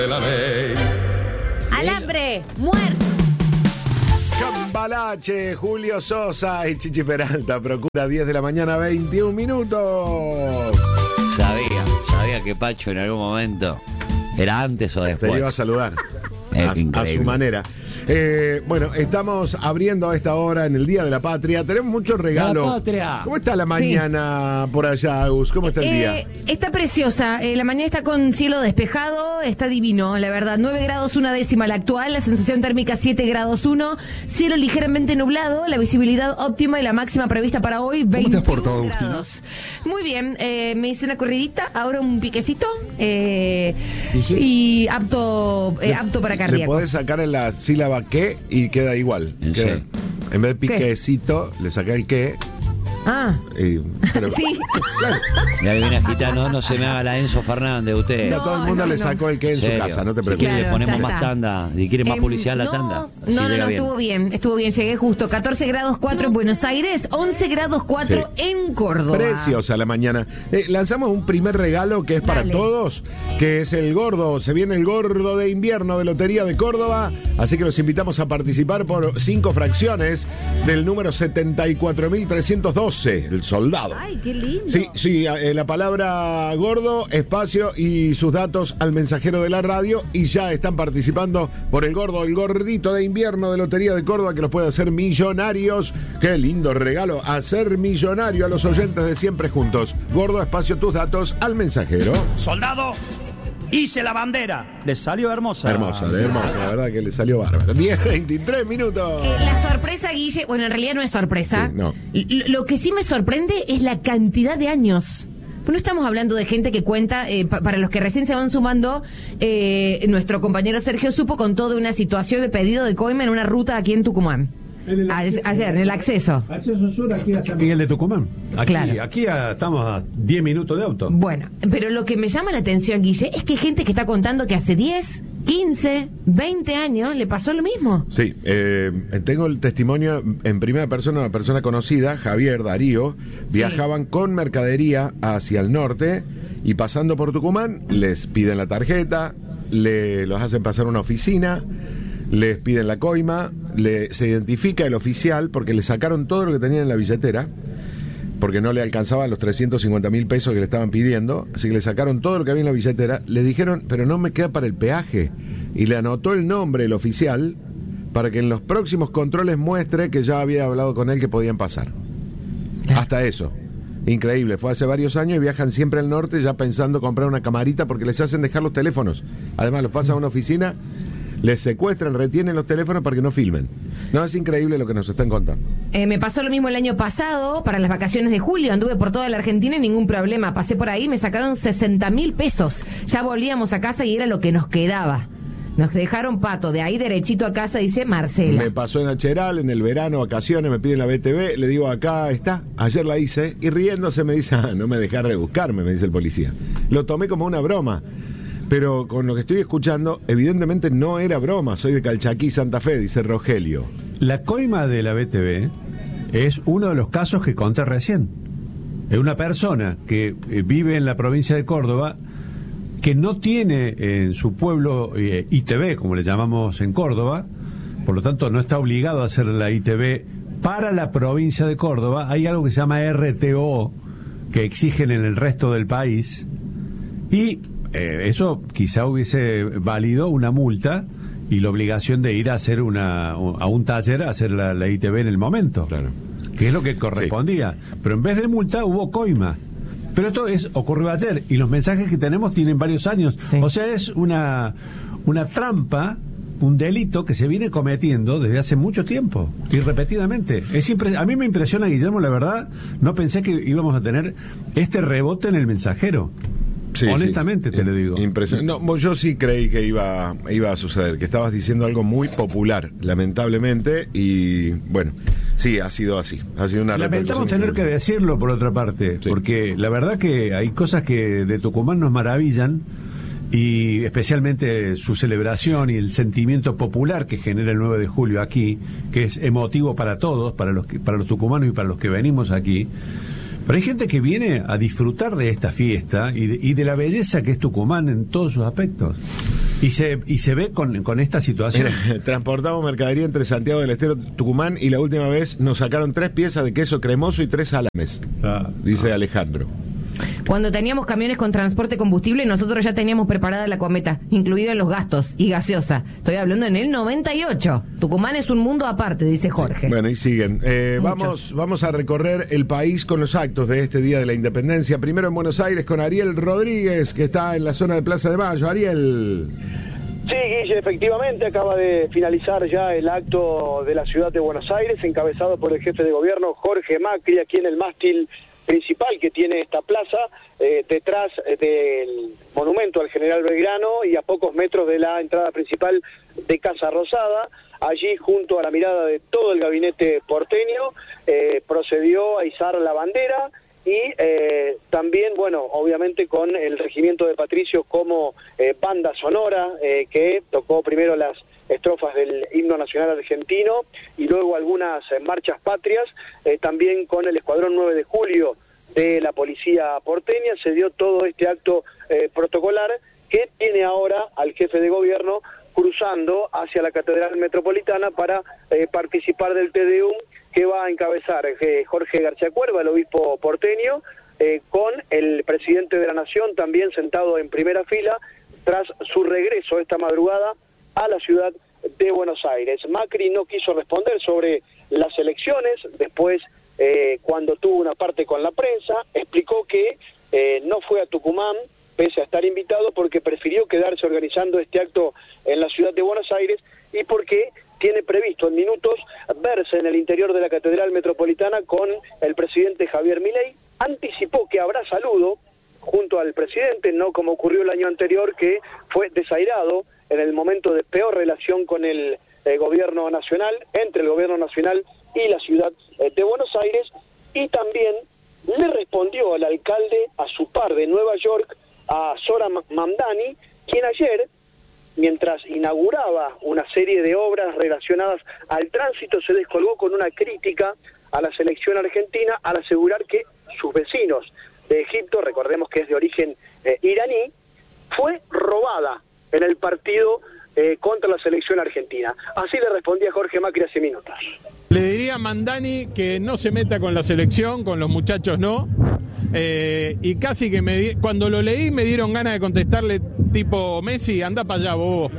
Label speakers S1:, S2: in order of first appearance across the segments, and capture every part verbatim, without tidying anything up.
S1: de la ley.
S2: Alambre, muerto.
S3: Cambalache, Julio Sosa y Chichi Peralta. Procura diez de la mañana, veintiún minutos.
S4: Sabía, sabía que Pacho en algún momento era antes o después.
S3: Te iba a saludar.
S4: Es
S3: a,
S4: increíble.
S3: a su manera. Eh, bueno, estamos abriendo a esta hora en el Día de la Patria. Tenemos muchos regalos.
S4: La patria.
S3: ¿Cómo está la mañana por allá, Agus? ¿Cómo está el
S2: Eh,
S3: día?
S2: está preciosa. Eh, la mañana está con cielo despejado. Está divino, la verdad. nueve grados una décima la actual. La sensación térmica siete grados uno. Cielo ligeramente nublado. La visibilidad óptima y la máxima prevista para hoy veinte grados. Muy bien. Eh, me hice una corridita. Ahora un piquecito. Eh,
S3: ¿Y sí?
S2: y apto, eh, apto para
S3: Le
S2: cardíacos.
S3: podés sacar en la sílaba que y queda igual.
S4: ¿En
S3: Queda-
S4: serio?
S3: en vez de piquecito, le saca el que.
S2: Ah,
S3: Y, pero-
S2: sí.
S3: Claro,
S4: Y ahí viene agitando, no se me haga la Enzo Fernández usted.
S3: ya
S2: No,
S3: todo el mundo
S2: no,
S3: le
S2: no.
S3: sacó el que en su
S4: Serio.
S3: casa, no te
S4: Si
S3: preocupes.
S4: quiere,
S2: Claro,
S4: le ponemos
S2: ya
S4: más
S2: está.
S4: tanda. Si quiere más
S2: Em,
S4: publicidad, la
S2: no,
S4: tanda.
S2: No,
S4: Sí,
S2: no,
S4: llega
S2: no,
S4: bien.
S2: estuvo bien, estuvo bien, llegué justo. catorce grados cuatro en Buenos Aires, once grados cuatro
S3: Sí.
S2: en Córdoba.
S3: Preciosa la mañana. Eh, lanzamos un primer regalo que es para
S2: Dale.
S3: todos, que es el gordo. Se viene el gordo de invierno de Lotería de Córdoba. Así que los invitamos a participar por cinco fracciones del número setenta y cuatro mil trescientos doce, el soldado.
S2: Ay, qué lindo.
S3: Sí, sí, eh, la palabra gordo, espacio y sus datos al mensajero de la radio y ya están participando por el gordo, el gordito de invierno de Lotería de Córdoba que los puede hacer millonarios. Qué lindo regalo, hacer millonario a los oyentes de Siempre Juntos. Gordo, espacio, tus datos al mensajero.
S5: Soldado, hice la bandera. Les salió hermosa.
S3: Hermosa, hermosa, la verdad que le salió bárbaro. diez, veintitrés minutos.
S2: Eh, la sorpresa, Guille, bueno, en realidad no es sorpresa.
S3: Sí, no.
S2: L- Lo que sí me sorprende es la cantidad de años. No estamos hablando de gente que cuenta, eh, pa- para los que recién se van sumando, eh, nuestro compañero Sergio supo con toda una situación de pedido de coima en una ruta aquí en Tucumán. A- Ayer, en el acceso.
S6: Acceso sur aquí a San Miguel de Tucumán. Aquí,
S2: Claro.
S6: aquí a- estamos a diez minutos de auto.
S2: Bueno, pero lo que me llama la atención, Guille, es que hay gente que está contando que hace diez, quince, veinte años le pasó lo mismo.
S3: Sí, eh, tengo el testimonio en primera persona de una persona conocida, Javier Darío. Viajaban con mercadería hacia el norte y pasando por Tucumán les piden la tarjeta, le, los hacen pasar a una oficina, les piden la coima, le, se identifica el oficial porque le sacaron todo lo que tenían en la billetera, porque no le alcanzaban los trescientos cincuenta mil pesos que le estaban pidiendo, así que le sacaron todo lo que había en la billetera, le dijeron, pero no me queda para el peaje, y le anotó el nombre el oficial para que en los próximos controles muestre que ya había hablado con él que podían pasar. Hasta eso. Increíble, fue hace varios años y viajan siempre al norte ya pensando comprar una camarita porque les hacen dejar los teléfonos. Además los pasan a una oficina, les secuestran, retienen los teléfonos para que no filmen. No, es increíble lo que nos están contando.
S2: Eh, me pasó lo mismo el año pasado, para las vacaciones de julio, anduve por toda la Argentina y ningún problema. Pasé por ahí, me sacaron sesenta mil pesos. Ya volvíamos a casa y era lo que nos quedaba. Nos dejaron pato, de ahí derechito a casa, dice Marcela.
S3: Me pasó en Acheral, en el verano, vacaciones, me piden la B T V, le digo, acá está, ayer la hice, y riéndose me dice, ah, no me dejás rebuscarme, me dice el policía. Lo tomé como una broma, pero con lo que estoy escuchando, evidentemente no era broma, soy de Calchaquí, Santa Fe, dice Rogelio.
S6: La coima de la B T V es uno de los casos que conté recién. Es una persona que eh, vive en la provincia de Córdoba, que no tiene en su pueblo eh, I T V, como le llamamos en Córdoba, por lo tanto no está obligado a hacer la I T V para la provincia de Córdoba. Hay algo que se llama R T O, que exigen en el resto del país, y eh, eso quizá hubiese valido una multa y la obligación de ir a hacer una a un taller a hacer la, la I T V en el momento,
S3: Claro.
S6: que es lo que correspondía. Pero en vez de multa hubo coima. Pero esto es ocurrió ayer y los mensajes que tenemos tienen varios años.
S2: Sí.
S6: O sea, es una una trampa, un delito que se viene cometiendo desde hace mucho tiempo y repetidamente. Es impre- a mí me impresiona, Guillermo, la verdad, no pensé que íbamos a tener este rebote en el mensajero.
S3: Sí,
S6: Honestamente
S3: sí.
S6: te lo digo.
S3: Impresionante. No, mo- yo sí creí que iba, iba a suceder, que estabas diciendo algo muy popular, lamentablemente, y bueno, sí, ha sido así. Ha sido una
S6: Lamentamos
S3: repercusión
S6: tener que
S3: increíble.
S6: decirlo por otra parte,
S3: Sí.
S6: porque la verdad que hay cosas que de Tucumán nos maravillan, y especialmente su celebración y el sentimiento popular que genera el nueve de julio aquí, que es emotivo para todos, para los que, para los tucumanos y para los que venimos aquí. Pero hay gente que viene a disfrutar de esta fiesta y de, y de la belleza que es Tucumán en todos sus aspectos. Y se, y se ve con, con esta situación.
S3: Mira, transportamos mercadería entre Santiago del Estero y Tucumán y la última vez nos sacaron tres piezas de queso cremoso y tres salames, ah, dice ah. Alejandro.
S2: Cuando teníamos camiones con transporte combustible, nosotros ya teníamos preparada la cometa, incluido en los gastos y gaseosa. Estoy hablando en el noventa y ocho. Tucumán es un mundo aparte, dice Jorge.
S3: Bueno, y siguen. Eh, vamos, vamos a recorrer el país con los actos de este Día de la Independencia. Primero en Buenos Aires con Ariel Rodríguez, que está en la zona de Plaza de Mayo. Ariel.
S1: Sí, Guille, efectivamente acaba de finalizar ya el acto de la ciudad de Buenos Aires, encabezado por el jefe de gobierno Jorge Macri, aquí en el mástil principal que tiene esta plaza, eh, detrás del monumento al general Belgrano y a pocos metros de la entrada principal de Casa Rosada. Allí, junto a la mirada de todo el gabinete porteño, eh, procedió a izar la bandera y eh, también, bueno, obviamente con el regimiento de Patricios como eh, banda sonora, eh, que tocó primero las estrofas del himno nacional argentino y luego algunas eh, marchas patrias, eh, también con el escuadrón nueve de julio de la policía porteña. Se dio todo este acto eh, protocolar que tiene ahora al jefe de gobierno cruzando hacia la Catedral Metropolitana para eh, participar del Te Deum que va a encabezar eh, Jorge García Cuerva, el obispo porteño, eh, con el presidente de la Nación también sentado en primera fila tras su regreso esta madrugada a la ciudad de Buenos Aires. Macri no quiso responder sobre las elecciones, después eh, cuando tuvo una parte con la prensa, explicó que eh, no fue a Tucumán, pese a estar invitado, porque prefirió quedarse organizando este acto en la ciudad de Buenos Aires y porque tiene previsto en minutos verse en el interior de la Catedral Metropolitana con el presidente Javier Milei. Anticipó que habrá saludo junto al presidente, no como ocurrió el año anterior, que fue desairado en el momento de peor relación con el eh, gobierno nacional, entre el gobierno nacional y la ciudad eh, de Buenos Aires, y también le respondió al alcalde, a su par de Nueva York, a Zoran Mamdani, quien ayer, mientras inauguraba una serie de obras relacionadas al tránsito, se descolgó con una crítica a la selección argentina al asegurar que sus vecinos de Egipto, recordemos que es de origen eh, iraní, fue robada en el partido eh, contra la selección argentina. Así le respondía Jorge Macri hace minutos.
S7: Le diría a Mamdani que no se meta con la selección, con los muchachos no, eh, y casi que me di- cuando lo leí me dieron ganas de contestarle tipo Messi, anda para allá, bobo.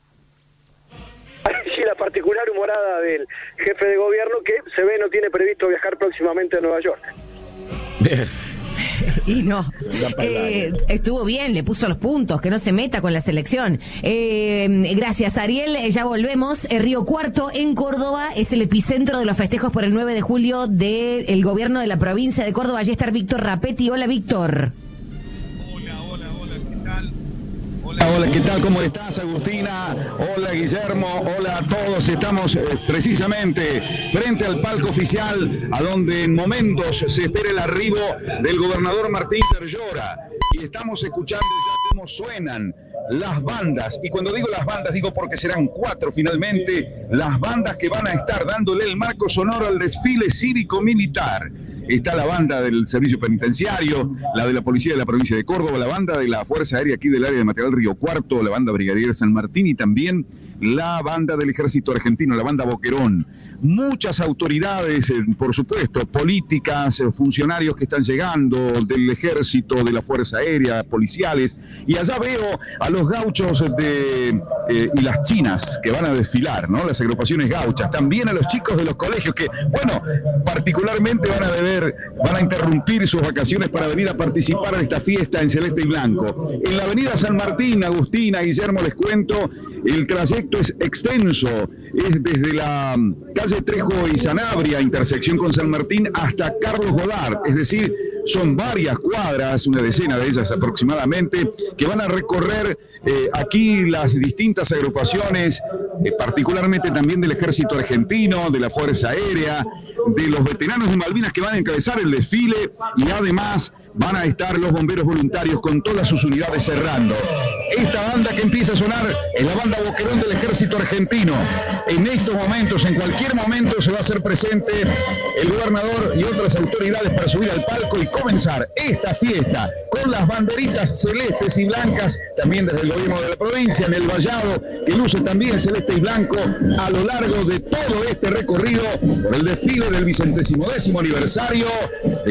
S1: Sí, la particular humorada del jefe de gobierno que se ve no tiene previsto viajar próximamente a Nueva York.
S3: Bien.
S2: Y no, eh, estuvo bien, le puso los puntos, que no se meta con la selección. Eh, gracias, Ariel, ya volvemos. El Río Cuarto, en Córdoba, es el epicentro de los festejos por el nueve de julio del gobierno de la provincia de Córdoba. Allí está Víctor Rapetti. Hola, Víctor.
S8: Hola, hola, hola, ¿qué tal? Hola, hola, ¿qué tal? ¿Cómo estás, Agustina? Hola, Guillermo. Hola a todos. Estamos eh, precisamente frente al palco oficial, a donde en momentos se espera el arribo del gobernador Martín Perllora. Y estamos escuchando ya cómo suenan las bandas. Y cuando digo las bandas, digo porque serán cuatro finalmente las bandas que van a estar dándole el marco sonoro al desfile cívico-militar. Está la banda del servicio penitenciario, la de la policía de la provincia de Córdoba, la banda de la Fuerza Aérea aquí del área de Material Río Cuarto, la banda Brigadier San Martín y también la banda del Ejército Argentino, la banda Boquerón. Muchas autoridades, por supuesto, políticas, funcionarios que están llegando del Ejército, de la Fuerza Aérea, policiales, y allá veo a los gauchos de eh, y las chinas que van a desfilar, ¿no? Las agrupaciones gauchas, también a los chicos de los colegios que, bueno, particularmente van a deber, van a interrumpir sus vacaciones para venir a participar de esta fiesta en celeste y blanco. En la avenida San Martín, Agustina, Guillermo, les cuento, el trayecto es extenso, es desde la calle Trejo y Sanabria, intersección con San Martín, hasta Carlos Godard, es decir, son varias cuadras, una decena de ellas aproximadamente, que van a recorrer eh, aquí las distintas agrupaciones, eh, particularmente también del Ejército Argentino, de la Fuerza Aérea, de los veteranos de Malvinas que van a encabezar el desfile, y además van a estar los bomberos voluntarios con todas sus unidades cerrando. Esta banda que empieza a sonar es la banda Boquerón del Ejército Argentino. En estos momentos, en cualquier momento, se va a hacer presente el gobernador y otras autoridades para subir al palco y comenzar esta fiesta con las banderitas celestes y blancas, también desde el gobierno de la provincia, en el vallado, que luce también celeste y blanco a lo largo de todo este recorrido por el desfile del vicentésimo décimo aniversario